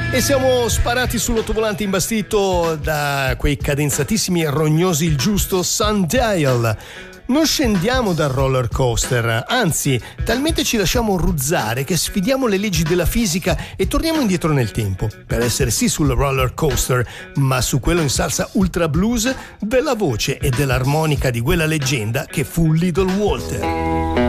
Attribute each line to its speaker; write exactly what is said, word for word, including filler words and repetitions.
Speaker 1: E siamo sparati sull'ottovolante imbastito da quei cadenzatissimi e rognosi il giusto Sundial. Non scendiamo dal roller coaster, anzi, talmente ci lasciamo ruzzare che sfidiamo le leggi della fisica e torniamo indietro nel tempo, per essere sì sul roller coaster, ma su quello in salsa ultra blues della voce e dell'armonica di quella leggenda che fu Little Walter.